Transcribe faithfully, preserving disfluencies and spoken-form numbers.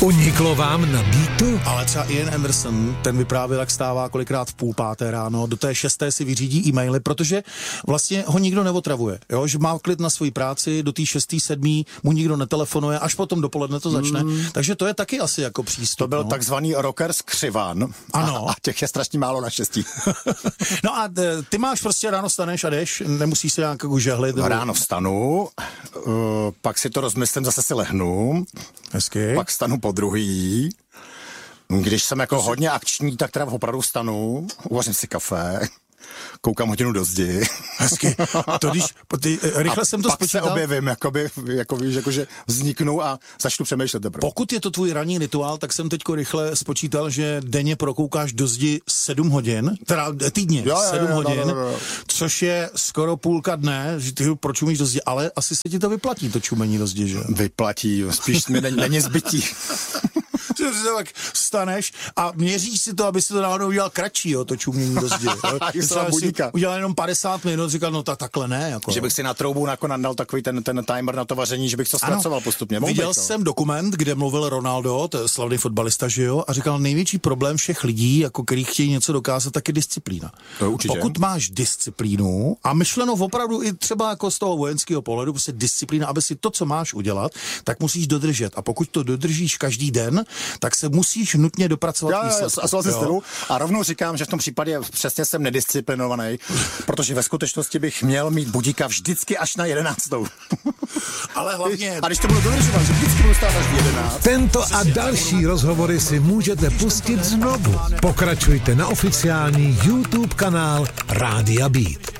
Uniklo vám na Beatu? Ale třeba Ian Anderson, ten vyprávěl, jak stává kolikrát v půl páté ráno, do té šesté si vyřídí e-maily, protože vlastně ho nikdo neotravuje, jo? Že má klid na svoji práci, do té šestý, sedmý mu nikdo netelefonuje, až potom dopoledne to začne, mm. takže to je taky asi jako přístup. To byl no? takzvaný rocker skřivan. Ano. A, a těch je strašně málo naštěstí. No a ty máš prostě ráno staneš a jdeš, nemusíš se nějak jako žehlit. Nebo... Ráno vstanu, uh, pak si to rozmyslím, zase si lehnu. Hezky. Pak vstanu po druhý. Když jsem jako hodně akční, tak teda opravdu vstanu, uvařím si kafe, koukám hodinu do zdi. Hezky. To když, ty, rychle a jsem to pak spočítal. se objevím, jakoby, jako víš, jakože vzniknu a začnu přemýšlet teprve. Pokud je to tvůj ranní rituál, tak jsem teďko rychle spočítal, že denně prokoukáš do zdi sedm hodin, teda týdně jo, sedm jo, hodin, no, no, no. což je skoro půlka dne, že ty pročumíš do zdi, ale asi se ti to vyplatí, to čumení do zdi, že? Vyplatí, spíš mi není, není zbytí. Tak staneš a měříš si to, aby si to náhodou udělal kratší, jo, to čumění do zdi. Třeba si udělal jenom padesát minut, říkal, no tak takhle ne. Jako, že bych si na troubu jako nadal takový ten, ten timer na to vaření, že bych to zkracoval postupně. Mohl Viděl bych, jsem dokument, kde mluvil Ronaldo, to je slavný fotbalista, že jo, a říkal, největší problém všech lidí, jako který chtějí něco dokázat, tak je disciplína. Určitě. Pokud máš disciplínu a myšleno opravdu i třeba jako z toho vojenského pohledu, prostě disciplína, aby si to, co máš udělat, tak musíš dodržet. A pokud to dodržíš každý den, tak se musíš nutně dopracovat k výsledku. A rovnou říkám, že v tom případě přesně jsem nedisciplinovaný, protože ve skutečnosti bych měl mít budíka vždycky až na jedenáctou. Ale hlavně... A když to budu dodržovat, že vždycky budu stát až jedenáct. Tento a další rozhovory si můžete pustit znovu. Pokračujte na oficiální YouTube kanál Rádia Beat.